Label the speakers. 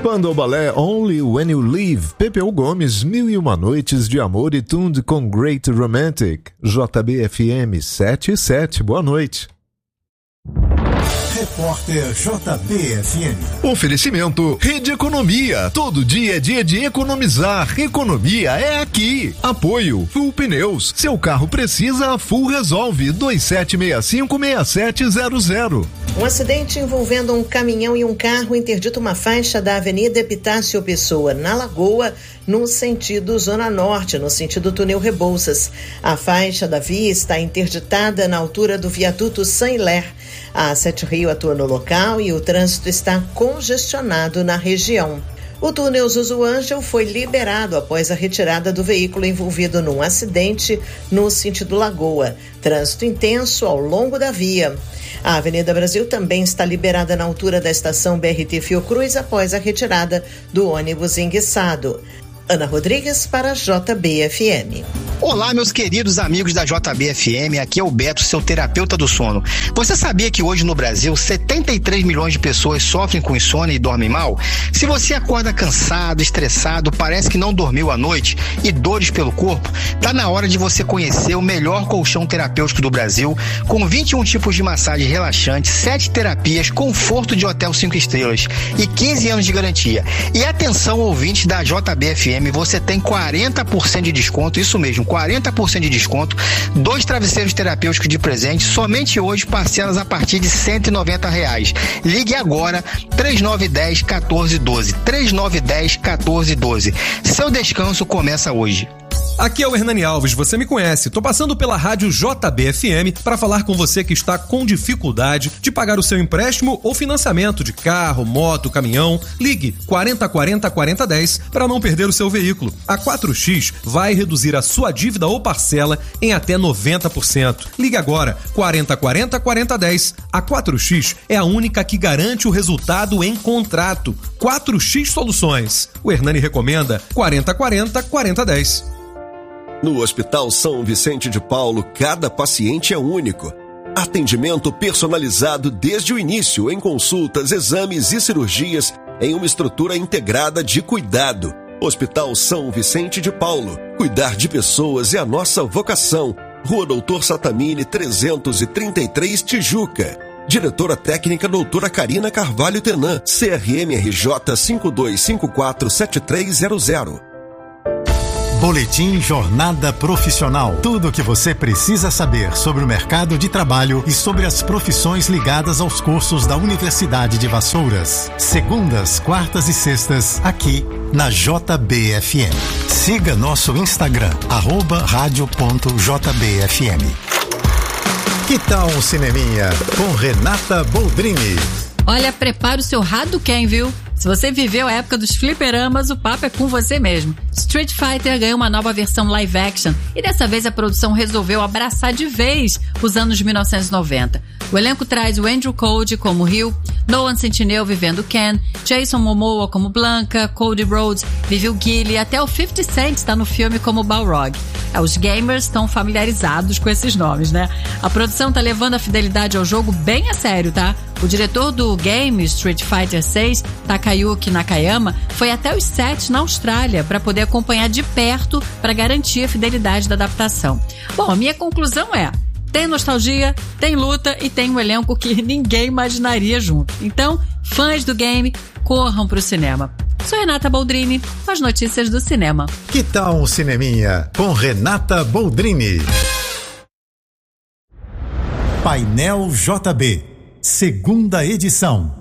Speaker 1: Banda ao balé Only When You Leave, Pepeu Gomes, 1001 Noites de Amor e Tuned com Great Romantic. JBFM 77, boa noite.
Speaker 2: Repórter JBFM.
Speaker 1: Oferecimento Rede Economia. Todo dia é dia de economizar. Economia é aqui. Apoio Full Pneus. Seu carro precisa, a Full resolve. 2765-6700.
Speaker 3: Um acidente envolvendo um caminhão e um carro interdita uma faixa da Avenida Epitácio Pessoa, na Lagoa, no sentido Zona Norte, no sentido Túnel Rebouças. A faixa da via está interditada na altura do viaduto Saint-Hilaire. A Sete Rio atua no local e o trânsito está congestionado na região. O túnel Zuzu Ângel foi liberado após a retirada do veículo envolvido num acidente no sentido Lagoa. Trânsito intenso ao longo da via. A Avenida Brasil também está liberada na altura da estação BRT Fiocruz após a retirada do ônibus enguiçado. Ana Rodrigues para a JBFM.
Speaker 4: Olá, meus queridos amigos da JBFM, aqui é o Beto, seu terapeuta do sono. Você sabia que hoje no Brasil 73 milhões de pessoas sofrem com insônia e dormem mal? Se você acorda cansado, estressado, parece que não dormiu à noite e dores pelo corpo, tá na hora de você conhecer o melhor colchão terapêutico do Brasil, com 21 tipos de massagem relaxante, 7 terapias, conforto de hotel 5 estrelas e 15 anos de garantia. E atenção, ouvintes da JBFM, você tem 40% de desconto, isso mesmo, 40% de desconto, 2 travesseiros terapêuticos de presente, somente hoje, parcelas a partir de R$190. Ligue agora, 3910-1412, 3910-1412. Seu descanso começa hoje.
Speaker 5: Aqui é o Hernani Alves, você me conhece. Tô passando pela rádio JBFM para falar com você que está com dificuldade de pagar o seu empréstimo ou financiamento de carro, moto, caminhão. Ligue 4040-4010 para não perder o seu veículo. A 4X vai reduzir a sua dívida ou parcela em até 90%. Ligue agora 4040-4010. A 4X é a única que garante o resultado em contrato. 4X Soluções. O Hernani recomenda 4040-4010.
Speaker 6: No Hospital São Vicente de Paulo, cada paciente é único. Atendimento personalizado desde o início em consultas, exames e cirurgias em uma estrutura integrada de cuidado. Hospital São Vicente de Paulo. Cuidar de pessoas é a nossa vocação. Rua Doutor Satamini, 333, Tijuca. Diretora técnica doutora Karina Carvalho Tenan, CRMRJ 52547300.
Speaker 2: Boletim Jornada Profissional. Tudo o que você precisa saber sobre o mercado de trabalho e sobre as profissões ligadas aos cursos da Universidade de Vassouras. Segundas, quartas e sextas, aqui na JBFM. Siga nosso Instagram, @radio.jbfm. Que tal um cineminha com Renata Boldrini?
Speaker 7: Olha, prepara o seu Hadouken, viu? Se você viveu a época dos fliperamas, o papo é com você mesmo. Street Fighter ganhou uma nova versão live action e dessa vez a produção resolveu abraçar de vez os anos 1990. O elenco traz o Andrew Code como Ryu, Nolan Centineo vivendo Ken, Jason Momoa como Blanca, Cody Rhodes vive o Guile e até o 50 Cent está no filme como Balrog. Os gamers estão familiarizados com esses nomes, né? A produção tá levando a fidelidade ao jogo bem a sério, tá? O diretor do game Street Fighter 6, Takayuki Nakayama, foi até os sets na Austrália para poder acompanhar de perto para garantir a fidelidade da adaptação. Bom, a minha conclusão é: tem nostalgia, tem luta e tem um elenco que ninguém imaginaria junto. Então, fãs do game, corram pro cinema. Sou Renata Boldrini, com as notícias do cinema.
Speaker 2: Que tal um cineminha com Renata Boldrini? Painel JB, segunda edição.